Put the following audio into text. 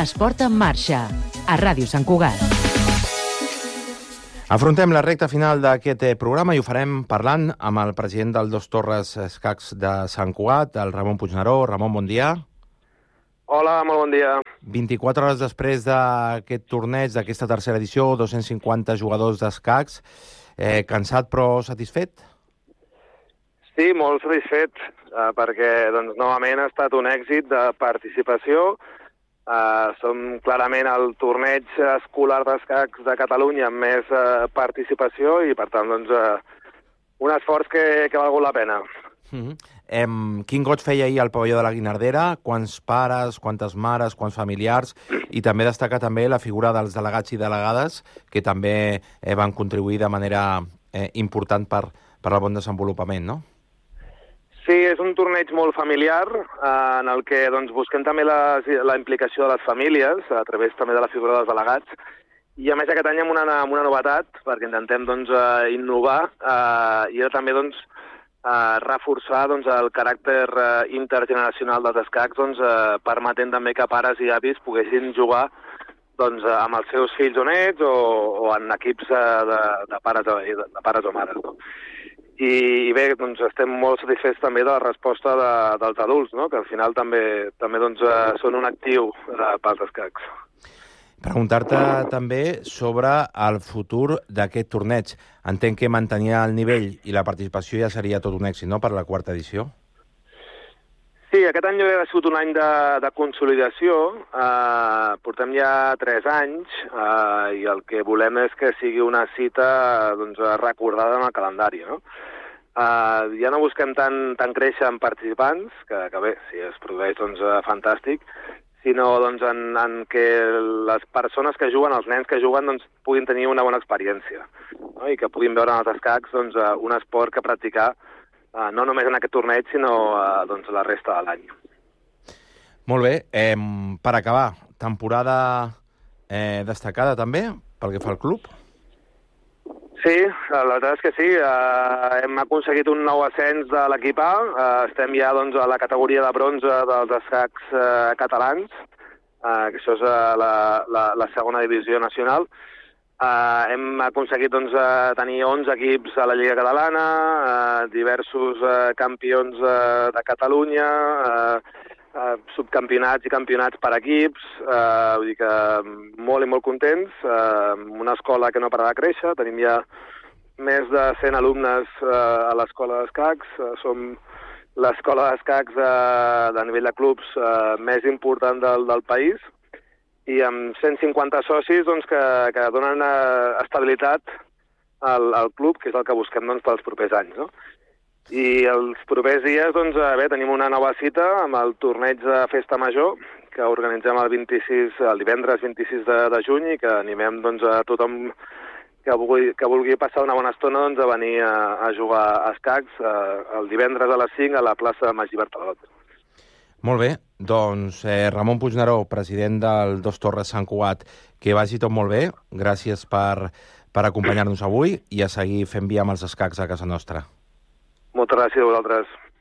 Esport en marxa, a Ràdio Sant Cugat. Afrontem la recta final d'aquest programa i ho farem parlant amb el president del Dos Torres Escacs de Sant Cugat, el Ramon Puigneró. Ramon, bon dia. Hola, molt bon dia. 24 hores després d'aquest torneig, d'aquesta tercera edició, 250 jugadors d'escacs. Cansat però satisfet? Sí, molt satisfet, perquè novament ha estat un èxit de participació. Som clarament el torneig escolar d'escacs de Catalunya amb més participació i, per tant, un esforç que ha valgut la pena. Quin goig feia ahir al pavelló de la Guinardera? Quants pares, quantes mares, quants familiars? I també destacar també la figura dels delegats i delegades que també van contribuir de manera important per al bon desenvolupament, no? Sí, és un torneig molt familiar en el que busquem també la implicació de les famílies a través també de la figura dels delegats i a més aquest any amb una novetat perquè intentem innovar i era també reforçar el caràcter intergeneracional dels escacs permetent també que pares i avis poguessin jugar amb els seus fills o nets o en equips de pares o mares, no? I bé, estem molt satisfets també de la resposta dels adults, no? Que al final també són un actiu pels escacs. Preguntar-te també sobre el futur d'aquest torneig. Entenc que mantenir el nivell i la participació ja seria tot un èxit, no?, per a la quarta edició. Sí, aquest any ha sigut un any de consolidació. Portem ja 3 anys i el que volem és que sigui una cita recordada en el calendari, no? Ja no busquem tant créixer en participants, que bé, si es produeix, fantàstic, sinó en que les persones que juguen, els nens que juguen, puguin tenir una bona experiència, no? I que puguin veure en els escacs un esport que practicar no només en aquest torneig, sinó la resta de l'any. Molt bé. Per acabar, temporada destacada també, pel que fa al club? Sí, la veritat és que sí. Hem aconseguit un nou ascens de l'equip A. Estem ja a la categoria de bronze dels escacs catalans, que això és la segona divisió nacional. Hem aconseguit tenir 11 equips a la Lliga Catalana, diversos campions de Catalunya, subcampionats i campionats per equips, vull dir que molt i molt contents, una escola que no pararà de créixer, tenim ja més de 100 alumnes a l'escola d'escacs, som l'escola d'escacs de nivell de clubs més important del país, i amb 150 socis que donen estabilitat al club, que és el que busquem pels propers anys, no? I els propers dies, bé, tenim una nova cita amb el torneig de Festa Major, que organitzem el divendres 26 de juny i que animem a tothom que vulgui passar una bona estona a venir a jugar a escacs el divendres a les 5 a la plaça Magí Bertalot. Molt bé, Ramon Puigneró, president del Dos Torres Sant Cugat, que vagi tot molt bé, gràcies per acompanyar-nos avui i a seguir fent via amb els escacs a casa nostra. Moltes gràcies a vosaltres.